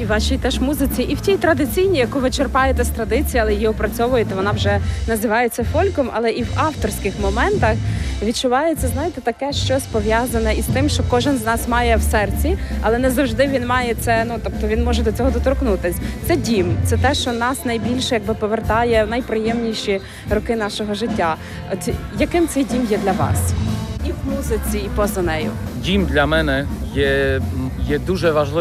І в вашій теж музиці, і в тій традиційній, яку ви черпаєте з традиції, але її опрацьовуєте, вона вже називається фольком, але і в авторських моментах відчувається, знаєте, таке щось пов'язане із тим, що кожен з нас має в серці, але не завжди він має це, тобто він може до цього доторкнутись. Це дім, це те, що нас найбільше повертає в найприємніші роки нашого життя. От яким цей дім є для вас? І в музиці, і поза нею. Дім для мене є дуже важливим.